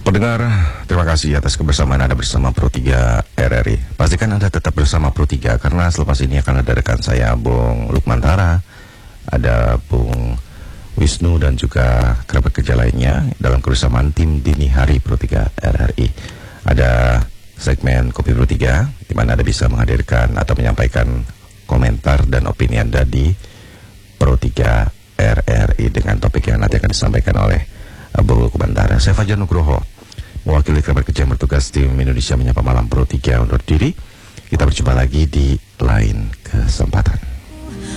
Pendengar, terima kasih atas kebersamaan Anda bersama Pro 3 RRI. Pastikan Anda tetap bersama Pro 3 karena selepas ini akan ada rekan saya, Bung Lukman Tara, ada Bung Wisnu dan juga kerabat kerja lainnya dalam kebersamaan tim Dini Hari Pro 3 RRI. Ada segmen Kopi Pro 3 di mana Anda bisa menghadirkan atau menyampaikan komentar dan opini Anda di Pro 3 RRI dengan topik yang nanti akan disampaikan oleh Bung Lukman Tara. Saya Fajar Nugroho, mewakili kerabat kerja yang bertugas tim Indonesia Menyapa Malam Pro 3 undur diri. Kita berjumpa lagi di lain kesempatan.